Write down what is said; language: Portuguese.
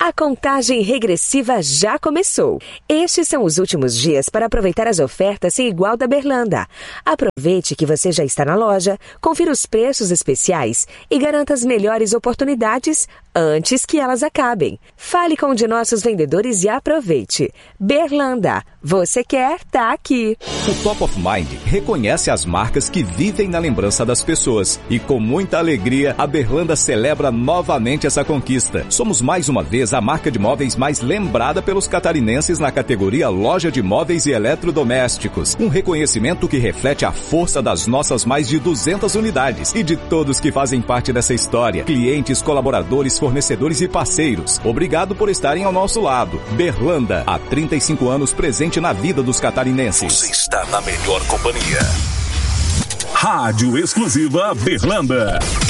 A contagem regressiva já começou. Estes são os últimos dias para aproveitar as ofertas sem igual da Berlanda. Aproveite que você já está na loja, confira os preços especiais e garanta as melhores oportunidades antes que elas acabem. Fale com um de nossos vendedores e aproveite. Berlanda, você quer, tá aqui. O Top of Mind reconhece as marcas que vivem na lembrança das pessoas. E com muita alegria, a Berlanda celebra novamente essa conquista. Somos mais uma vez a marca de móveis mais lembrada pelos catarinenses na categoria Loja de Móveis e Eletrodomésticos. Um reconhecimento que reflete a força das nossas mais de 200 unidades e de todos que fazem parte dessa história. Clientes, colaboradores, fornecedores e parceiros. Obrigado por estarem ao nosso lado. Berlanda, há 35 anos presente na vida dos catarinenses. Você está na melhor companhia. Rádio Exclusiva Berlanda.